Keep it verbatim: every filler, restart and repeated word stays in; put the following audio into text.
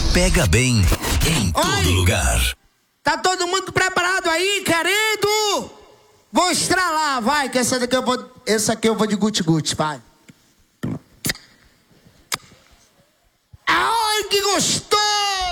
pega bem em todo Oi. lugar. Tá todo mundo preparado aí, querido? Vou estralar, vai, que essa daqui eu vou. Essa aqui eu vou de guti-guti, vai. Ai, que gostoso!